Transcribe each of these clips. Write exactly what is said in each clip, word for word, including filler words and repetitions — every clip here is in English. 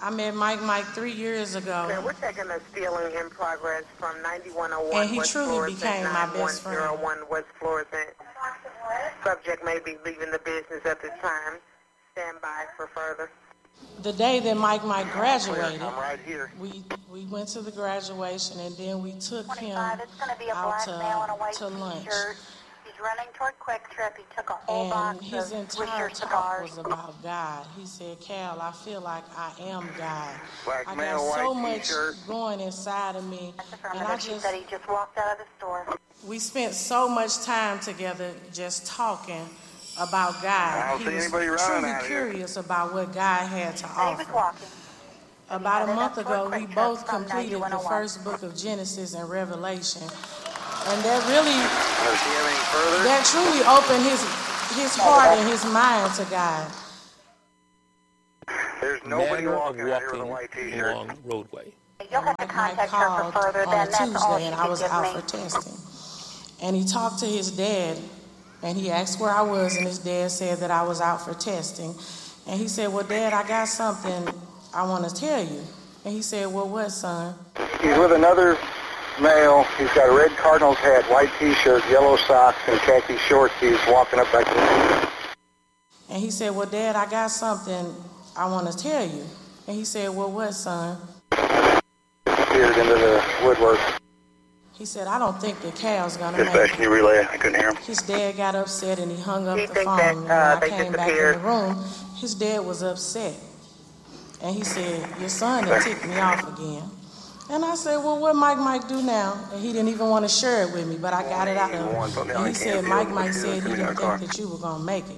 I met Mike Mike three years ago. Okay, we're taking a stealing in progress from ninety-one oh one and he West truly Florissant, became my best friend. nine one oh one West Florissant. Subject may be leaving the business at this time. Stand by for further. The day that Mike Mike graduated, I'm right here. we we went to the graduation and then we took him It's going to be a out black male in a to, white to lunch. t-shirt. He's running toward Quick Trip. He took a whole And box his of entire Swisher talk cigars. was about God. He said, Cal, I feel like I am God. Black I male, got so white much t-shirt. going inside of me. That's And I affirmative. She just, said he just walked out of the store. we spent so much time together just talking about God. I don't He see was anybody running truly out here. curious about what God had to And he was offer. walking. About a headed month up toward ago, we Quick Trip both from completed the ninety-one oh one. first book of Genesis and Revelation. And that really, Does he have any further? that truly opened his his heart and his mind to God. There's nobody manner of walking out here with a white walking t-shirt. along roadway. You'll have to Mike Mike contact her called for further. on Then a that's all Tuesday, she and I could was give out me. for testing. And he talked to his dad, and he asked where I was, and his dad said that I was out for testing. And he said, well, Dad, I got something I want to tell you. And he said, well, what, son? He's with another male. He's got a red Cardinals hat, white t-shirt, yellow socks, and khaki shorts. He's walking up back there. And he said, well, Dad, I got something I want to tell you. And he said, well, what, son? Disappeared into the woodwork. He said, I don't think the Cal's going to make Dispatch, can it. you relay? I couldn't hear him. His dad got upset and he hung up Do you the think phone. that, and uh, when they I came back in disappeared? the room, his dad was upset. And he said, your son done ticked me off again. And I said, well, what Mike Mike do now? And he didn't even want to share it with me, but I got it out of him. And he said, Mike Mike said he didn't think that you were going to make it.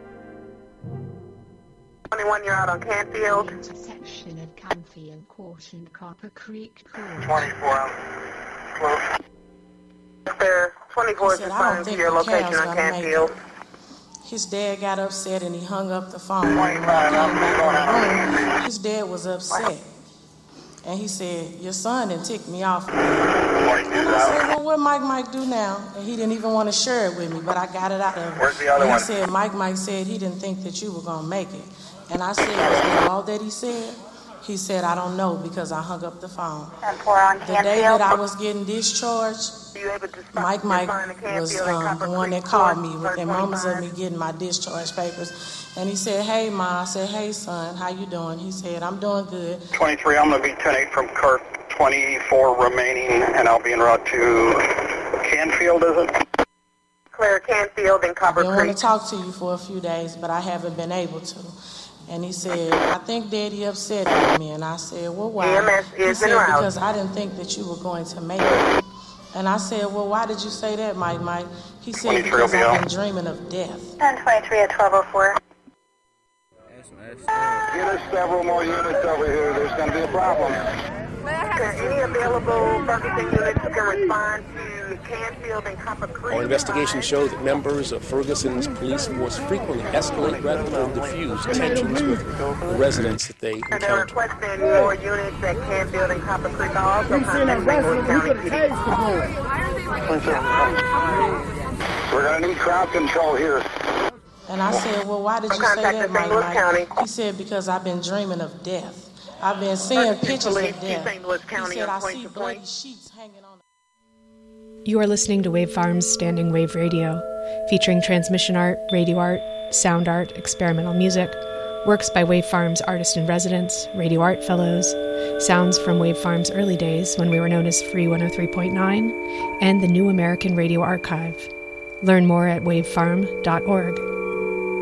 twenty-one, you're out on Canfield. Intersection of Canfield Court and Copper Creek Court. twenty-four, I'm close. There, twenty-four He is said, I don't responding to think your the location Cal's on gonna make Canfield. it. His dad got upset and he hung up the phone. When I came twenty-five, I'm back going in out the on room, his dad was upset. And he said, your son done ticked me off again. twenty-two's And I said, out. well, what Mike Mike do now? And he didn't even want to share it with me, but I got it out of him. Where's the other and one? He said, Mike Mike said he didn't think that you were going to make it. And I said, is that all that he said? He said, I don't know because I hung up the phone. And pour on The day Canfield. that I was getting discharged, Are you able to spot, Mike Mike find the was Canfield and um, Copper the one Creek that called Court, me within one moments of me twenty-five? getting my discharge papers. And he said, hey, Ma. I said, hey, son, how you doing? He said, I'm doing good. twenty-three, I'm going to be ten eight from Kirk. twenty-four remaining, and I'll be en route to Canfield, is it? Clear Canfield and I Copper been wanting Creek. to talk to you for a few days, but I haven't been able to. And he said, I think Daddy upset with me. And I said, well, why? E M S He is en said, route. because I didn't think that you were going to make it. And I said, well, why did you say that, Mike Mike? He said, twenty-three because will be I've out. been dreaming of death. ten twenty-three at twelve oh four. Get us several more units over here. There's going to be a problem. Any available Ferguson units who can respond to Canfield and Copper Creek? Our investigation showed that members of Ferguson's police force frequently escalate rather than diffuse tensions with the residents that they And they're encounter. requesting more units at Canfield and Copper Creek. I'll also contact Saint Louis County P D. We're going to need crowd control here. And I said, well, why did you say Contact that, the Mike Saint Louis Mike? County. He said, because I've been dreaming of death. I've been seeing Ferguson pictures Police of to death. Saint Louis County He said, on I point see to bloody point. sheets hanging on. You are listening to Wave Farms Standing Wave Radio, featuring transmission art, radio art, sound art, experimental music, works by Wave Farms artist-in-residence, radio art fellows, sounds from Wave Farms' early days when we were known as Free one oh three point nine, and the New American Radio Archive. Learn more at wavefarm dot org.